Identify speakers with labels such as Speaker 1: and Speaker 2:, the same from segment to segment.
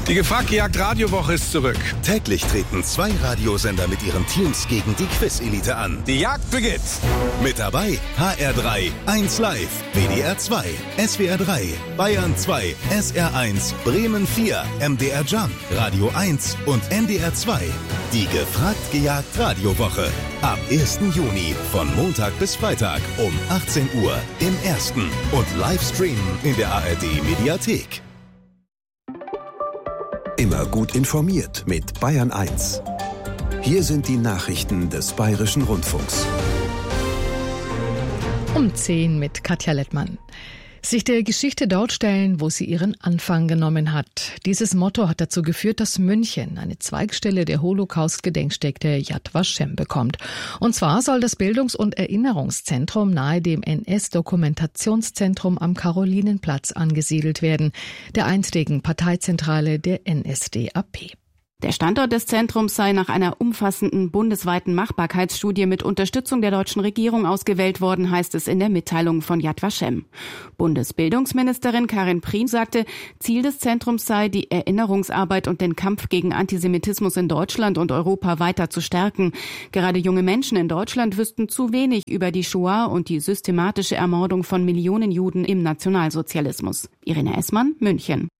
Speaker 1: Die Gefragt-Gejagt-Radiowoche ist zurück.
Speaker 2: Täglich treten 2 Radiosender mit ihren Teams gegen die Quiz-Elite an.
Speaker 1: Die Jagd beginnt.
Speaker 2: Mit dabei HR3, 1 Live, WDR 2, SWR 3, Bayern 2, SR 1, Bremen 4, MDR Jump, Radio 1 und NDR 2. Die Gefragt-Gejagt-Radiowoche. Ab 1. Juni von Montag bis Freitag um 18 Uhr im Ersten und Livestreamen in der ARD-Mediathek.
Speaker 3: Immer gut informiert mit Bayern 1. Hier sind die Nachrichten des Bayerischen Rundfunks.
Speaker 4: Um 10 mit Katja Lettmann. Sich der Geschichte dort stellen, wo sie ihren Anfang genommen hat. Dieses Motto hat dazu geführt, dass München eine Zweigstelle der Holocaust-Gedenkstätte Yad Vashem bekommt. Und zwar soll das Bildungs- und Erinnerungszentrum nahe dem NS-Dokumentationszentrum am Karolinenplatz angesiedelt werden, der einstigen Parteizentrale der NSDAP.
Speaker 5: Der Standort des Zentrums sei nach einer umfassenden bundesweiten Machbarkeitsstudie mit Unterstützung der deutschen Regierung ausgewählt worden, heißt es in der Mitteilung von Yad Vashem. Bundesbildungsministerin Karin Prien sagte, Ziel des Zentrums sei, die Erinnerungsarbeit und den Kampf gegen Antisemitismus in Deutschland und Europa weiter zu stärken. Gerade junge Menschen in Deutschland wüssten zu wenig über die Shoah und die systematische Ermordung von Millionen Juden im Nationalsozialismus. Irene Essmann, München.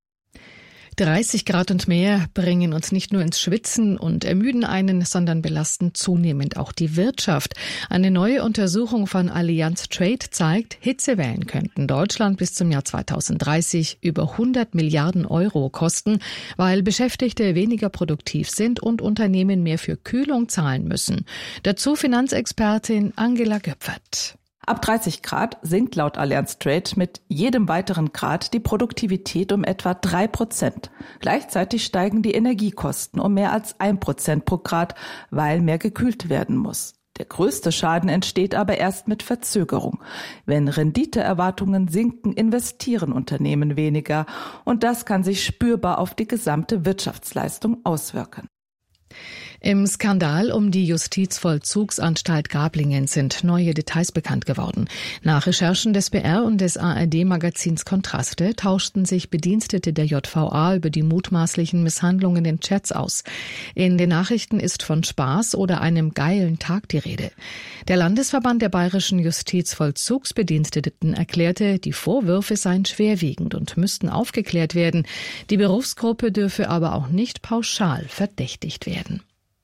Speaker 4: 30 Grad und mehr bringen uns nicht nur ins Schwitzen und ermüden einen, sondern belasten zunehmend auch die Wirtschaft. Eine neue Untersuchung von Allianz Trade zeigt, Hitzewellen könnten Deutschland bis zum Jahr 2030 über 100 Milliarden Euro kosten, weil Beschäftigte weniger produktiv sind und Unternehmen mehr für Kühlung zahlen müssen. Dazu Finanzexpertin Angela Göpfert.
Speaker 6: Ab 30 Grad sinkt laut Allianz Trade mit jedem weiteren Grad die Produktivität um etwa 3%. Gleichzeitig steigen die Energiekosten um mehr als 1% pro Grad, weil mehr gekühlt werden muss. Der größte Schaden entsteht aber erst mit Verzögerung. Wenn Renditeerwartungen sinken, investieren Unternehmen weniger und das kann sich spürbar auf die gesamte Wirtschaftsleistung auswirken.
Speaker 4: Im Skandal um die Justizvollzugsanstalt Gablingen sind neue Details bekannt geworden. Nach Recherchen des BR und des ARD-Magazins Kontraste tauschten sich Bedienstete der JVA über die mutmaßlichen Misshandlungen in Chats aus. In den Nachrichten ist von Spaß oder einem geilen Tag die Rede. Der Landesverband der bayerischen Justizvollzugsbediensteten erklärte, die Vorwürfe seien schwerwiegend und müssten aufgeklärt werden. Die Berufsgruppe dürfe aber auch nicht pauschal verdächtigt werden.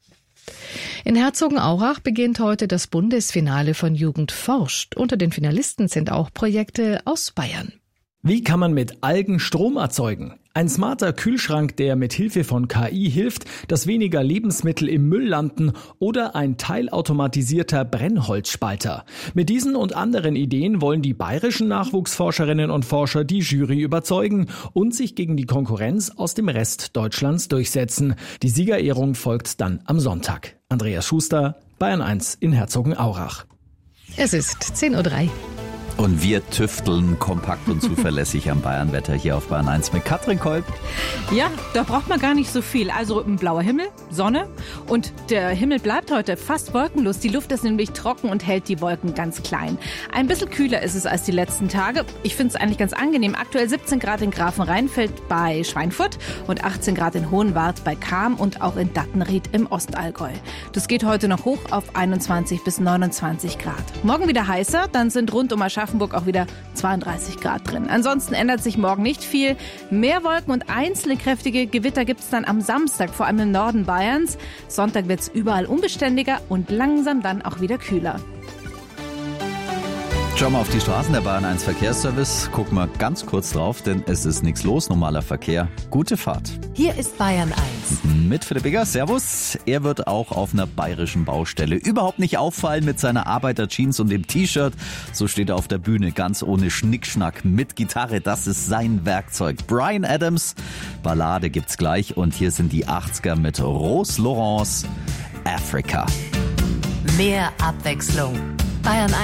Speaker 4: In Herzogenaurach beginnt heute das Bundesfinale von Jugend forscht. Unter den Finalisten sind auch Projekte aus Bayern.
Speaker 7: Wie kann man mit Algen Strom erzeugen? Ein smarter Kühlschrank, der mit Hilfe von KI hilft, dass weniger Lebensmittel im Müll landen, oder ein teilautomatisierter Brennholzspalter. Mit diesen und anderen Ideen wollen die bayerischen Nachwuchsforscherinnen und Forscher die Jury überzeugen und sich gegen die Konkurrenz aus dem Rest Deutschlands durchsetzen. Die Siegerehrung folgt dann am Sonntag. Andreas Schuster, Bayern 1 in Herzogenaurach.
Speaker 4: Es ist 10:03 Uhr.
Speaker 8: Und wir tüfteln kompakt und zuverlässig am Bayernwetter hier auf Bayern 1 mit Katrin Kolb.
Speaker 9: Ja, da braucht man gar nicht so viel. Also ein blauer Himmel, Sonne und der Himmel bleibt heute fast wolkenlos. Die Luft ist nämlich trocken und hält die Wolken ganz klein. Ein bisschen kühler ist es als die letzten Tage. Ich finde es eigentlich ganz angenehm. Aktuell 17 Grad in Grafenrheinfeld bei Schweinfurt und 18 Grad in Hohenwart bei Cham und auch in Dattenried im Ostallgäu. Das geht heute noch hoch auf 21 bis 29 Grad. Morgen wieder heißer, dann sind rund um Aschaffenburg auch wieder 32 Grad drin. Ansonsten ändert sich morgen nicht viel. Mehr Wolken und einzelne kräftige Gewitter gibt es dann am Samstag, vor allem im Norden Bayerns. Sonntag wird es überall unbeständiger und langsam dann auch wieder kühler.
Speaker 8: Schauen wir auf die Straßen der Bayern 1 Verkehrsservice. Gucken wir ganz kurz drauf, denn es ist nichts los. Normaler Verkehr. Gute Fahrt.
Speaker 10: Hier ist Bayern 1.
Speaker 8: Mit Philipp Bigger. Servus. Er wird auch auf einer bayerischen Baustelle überhaupt nicht auffallen mit seiner Arbeiterjeans und dem T-Shirt. So steht er auf der Bühne, ganz ohne Schnickschnack, mit Gitarre. Das ist sein Werkzeug. Bryan Adams. Ballade gibt's gleich. Und hier sind die 80er mit Rose Laurence. Africa.
Speaker 10: Mehr Abwechslung. Bayern 1.